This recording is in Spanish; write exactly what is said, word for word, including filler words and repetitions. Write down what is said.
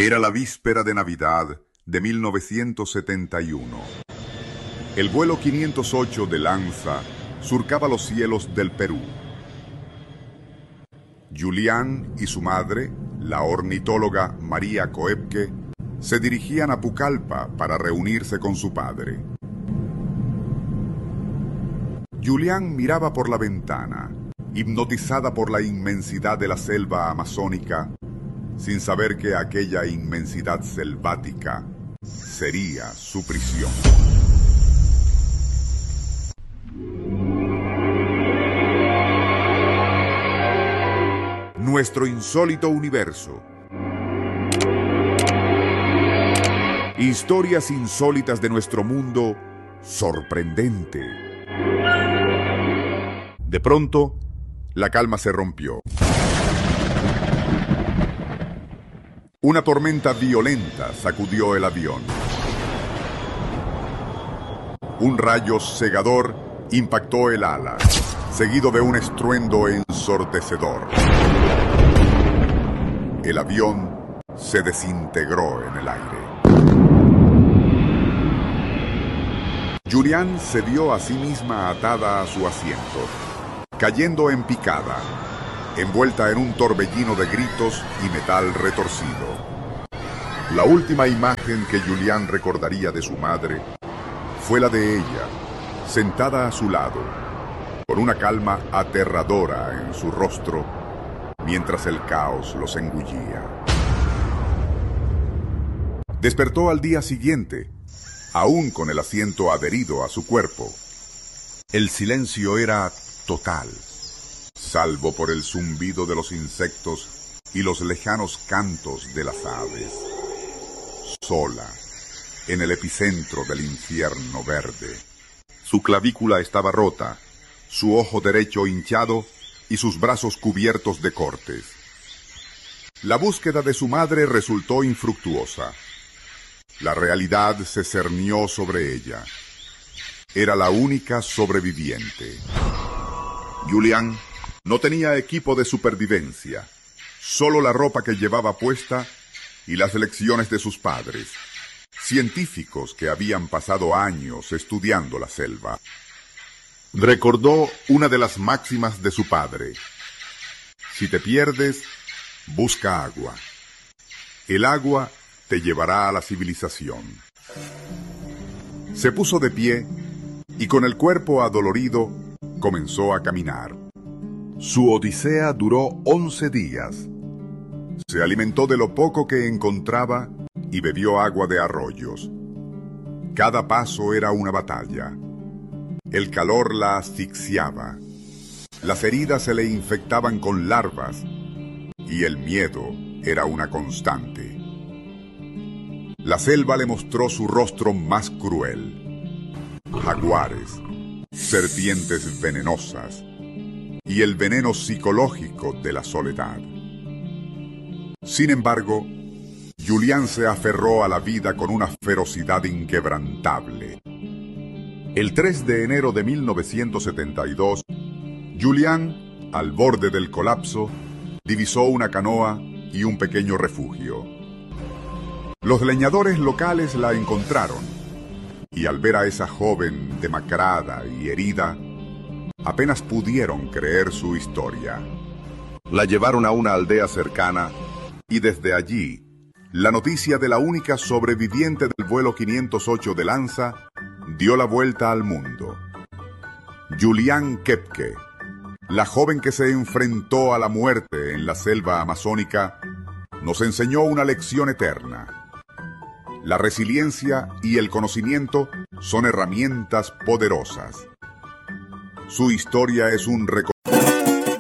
Era la víspera de Navidad de mil novecientos setenta y uno. El vuelo quinientos ocho de Lanza surcaba los cielos del Perú. Julián y su madre, la ornitóloga María Koepke, se dirigían a Pucallpa para reunirse con su padre. Julián miraba por la ventana, hipnotizada por la inmensidad de la selva amazónica, sin saber que aquella inmensidad selvática sería su prisión. Nuestro insólito universo. Historias insólitas de nuestro mundo sorprendente. De pronto, la calma se rompió. Una tormenta violenta sacudió el avión. Un rayo cegador impactó el ala, seguido de un estruendo ensordecedor. El avión se desintegró en el aire. Julián se vio a sí misma atada a su asiento, cayendo en picada, envuelta en un torbellino de gritos y metal retorcido. La última imagen que Julián recordaría de su madre fue la de ella, sentada a su lado, con una calma aterradora en su rostro, mientras el caos los engullía. Despertó al día siguiente, aún con el asiento adherido a su cuerpo. El silencio era total, salvo por el zumbido de los insectos y los lejanos cantos de las aves. Sola, en el epicentro del infierno verde. Su clavícula estaba rota, su ojo derecho hinchado y sus brazos cubiertos de cortes. La búsqueda de su madre resultó infructuosa. La realidad se cernió sobre ella. Era la única sobreviviente. Julián no tenía equipo de supervivencia, solo la ropa que llevaba puesta y las lecciones de sus padres, científicos que habían pasado años estudiando la selva. Recordó una de las máximas de su padre: si te pierdes, busca agua. El agua te llevará a la civilización. Se puso de pie y con el cuerpo adolorido comenzó a caminar. Su odisea duró once días. Se alimentó de lo poco que encontraba y bebió agua de arroyos. Cada paso era una batalla. El calor la asfixiaba. Las heridas se le infectaban con larvas y el miedo era una constante. La selva le mostró su rostro más cruel. Jaguares, serpientes venenosas y el veneno psicológico de la soledad. Sin embargo, Julián se aferró a la vida con una ferocidad inquebrantable. El tres de enero de mil novecientos setenta y dos, Julián, al borde del colapso, divisó una canoa y un pequeño refugio. Los leñadores locales la encontraron, y al ver a esa joven demacrada y herida, apenas pudieron creer su historia. La llevaron a una aldea cercana, y desde allí, la noticia de la única sobreviviente del vuelo quinientos ocho de Lanza dio la vuelta al mundo. Julián Koepke, la joven que se enfrentó a la muerte en la selva amazónica, nos enseñó una lección eterna. La resiliencia y el conocimiento son herramientas poderosas. Su historia es un reconocimiento